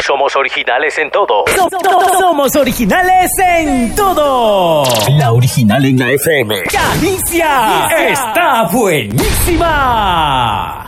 somos originales en todo. Somos originales en todo. La original en la FM. ¡Calicia! ¡Está buenísima!